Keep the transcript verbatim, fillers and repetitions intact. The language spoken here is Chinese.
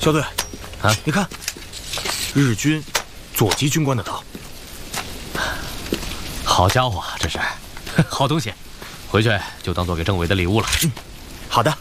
校对， 啊， 你看，日军左级军官的刀。 好家伙啊，这是好东西，回去就当做给政委的礼物了。 嗯，好的。